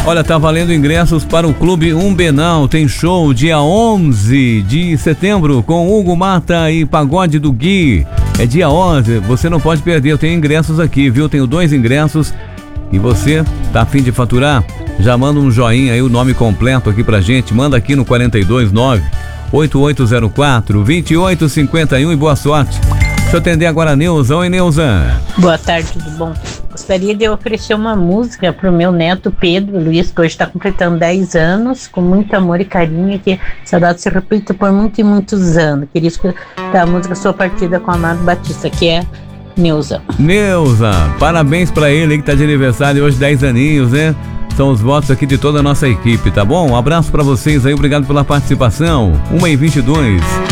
Olha, tá valendo ingressos para o Clube Umbenal. Tem show dia 11 de setembro com Hugo Mata e Pagode do Gui. É dia 11, você não pode perder. Eu tenho ingressos aqui, viu? Tenho 2 ingressos. E você tá a fim de faturar? Já manda um joinha aí, o nome completo aqui pra gente. Manda aqui no 429-8804-2851 e boa sorte. Deixa eu atender agora a Neuza. Oi, Neuza. Boa tarde, tudo bom? Gostaria de oferecer uma música pro meu neto Pedro Luiz, que hoje está completando 10 anos, com muito amor e carinho, que essa data se repita por muitos e muitos anos. Queria escutar a música Sua Partida com Amado Batista, que é Neuza. Neuza, parabéns pra ele que tá de aniversário hoje, 10 aninhos, né? São os votos aqui de toda a nossa equipe, tá bom? Um abraço pra vocês aí, obrigado pela participação. 1h22.